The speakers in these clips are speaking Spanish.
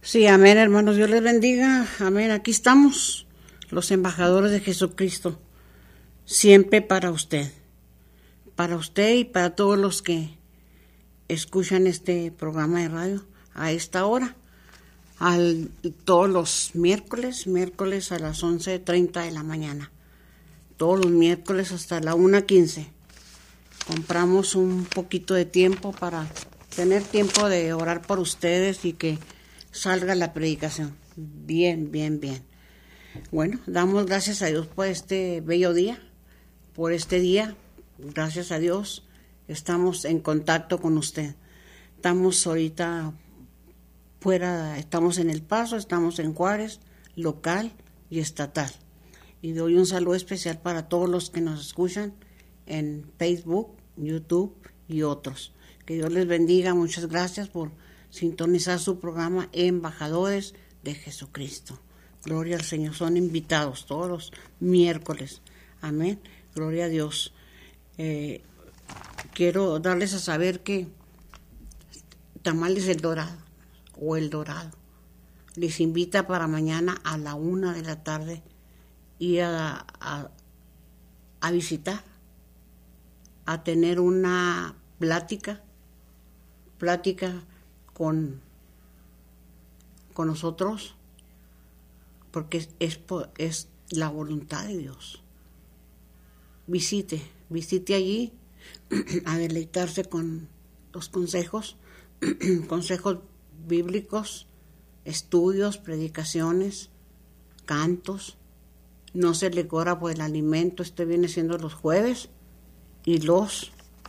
Sí, amén, hermanos, Dios les bendiga, amén. Aquí estamos, los embajadores de Jesucristo, siempre para usted y para todos los que escuchan este programa de radio a esta hora, todos los miércoles a las 11:30 de la mañana, todos los miércoles hasta la 1:15. Compramos un poquito de tiempo para tener tiempo de orar por ustedes y que salga la predicación. Bien. Bueno, damos gracias a Dios por este bello día, por este día. Gracias a Dios estamos en contacto con usted. Estamos ahorita fuera, estamos en El Paso, estamos en Juárez, local y estatal. Y doy un saludo especial para todos los que nos escuchan en Facebook, YouTube y otros. Que Dios les bendiga. Muchas gracias por sintonizar su programa Embajadores de Jesucristo. Gloria al Señor. Son invitados todos los miércoles. Amén. Gloria a Dios. Quiero darles a saber que Tamales El Dorado les invita para mañana a la 1:00 p.m. ir a visitar, a tener una plática con nosotros, porque es la voluntad de Dios. Visite allí a deleitarse con los consejos bíblicos, estudios, predicaciones, cantos. No se le cobra por el alimento. Este viene siendo los jueves y los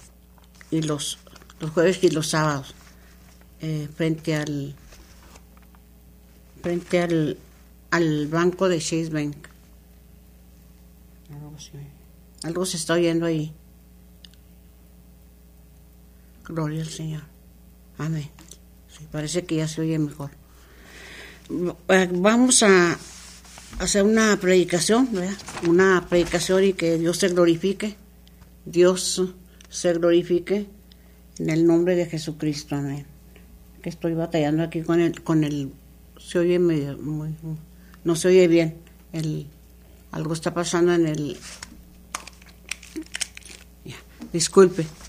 jueves y los sábados, frente al banco de Chase Bank. Algo se está oyendo ahí. Gloria al Señor. Amén. Sí, parece que ya se oye mejor. Vamos a hacer una predicación, ¿verdad? Una predicación y que Dios se glorifique. Dios se glorifique en el nombre de Jesucristo. Amén. Que estoy batallando aquí con el se oye medio, no se oye bien. Algo está pasando en el. Ya, disculpe.